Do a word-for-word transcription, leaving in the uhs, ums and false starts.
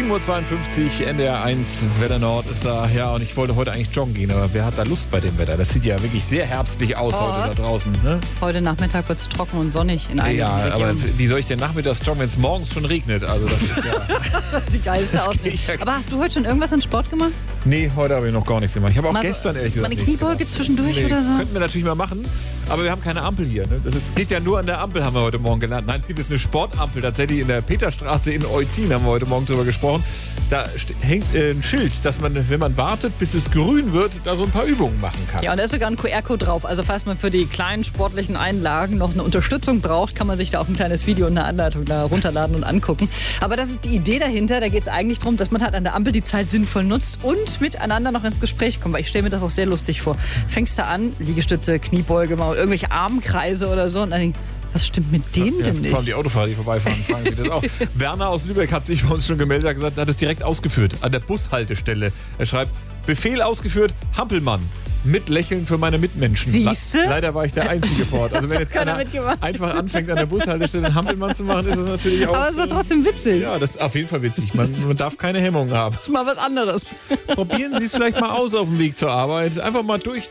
sieben Uhr zweiundfünfzig, N D R eins, Wetter Nord ist da. Ja, und ich wollte heute eigentlich joggen gehen, aber wer hat da Lust bei dem Wetter? Das sieht ja wirklich sehr herbstlich aus oh, heute da draußen. Ne? Heute Nachmittag wird es trocken und sonnig in einigen Ja, Regionen. aber wie soll ich denn nachmittags joggen, wenn es morgens schon regnet? Also das ist ja... das ist die geilste Ausrede. Ja. Aber hast du heute schon irgendwas an Sport gemacht? Nee, heute habe ich noch gar nichts gemacht. Ich habe auch mal gestern so, ehrlich gesagt Meine nichts Kniebeuge gemacht. zwischendurch Nee, oder so? Könnten wir natürlich mal machen, aber wir haben keine Ampel hier. Ne? Das ist, geht ja nur an der Ampel, haben wir heute Morgen gelernt. Nein, es gibt jetzt eine Sportampel, tatsächlich in der Peterstraße in Eutin, haben wir heute Morgen drüber gesprochen. Da hängt äh, ein Schild, dass man, wenn man wartet, bis es grün wird, da so ein paar Übungen machen kann. Ja, und da ist sogar ein Q R-Code drauf. Also falls man für die kleinen sportlichen Einlagen noch eine Unterstützung braucht, kann man sich da auch ein kleines Video und eine Anleitung da runterladen und angucken. Aber das ist die Idee dahinter. Da geht es eigentlich darum, dass man halt an der Ampel die Zeit sinnvoll nutzt und miteinander noch ins Gespräch kommt. Weil ich stelle mir das auch sehr lustig vor. Fängst du an, Liegestütze, Kniebeuge, mal irgendwelche Armkreise oder so und dann denkst, was stimmt mit dem ja, denn vor nicht? allem die Autofahrer, die vorbeifahren, fragen sich das auch. Werner aus Lübeck hat sich bei uns schon gemeldet, hat gesagt, er hat es direkt ausgeführt, an der Bushaltestelle. Er schreibt, Befehl ausgeführt, Hampelmann. Mit Lächeln für meine Mitmenschen. Siehste? Le Leider war ich der Einzige vor Ort. Also wenn Das jetzt hat keiner einer mitgemacht. einfach anfängt, an der Bushaltestelle einen Hampelmann zu machen, ist das natürlich auch... Aber es ist doch trotzdem witzig. Ja, das ist auf jeden Fall witzig. Man, man darf keine Hemmung haben. Das ist mal was anderes. Probieren Sie es vielleicht mal aus auf dem Weg zur Arbeit. Einfach mal durch.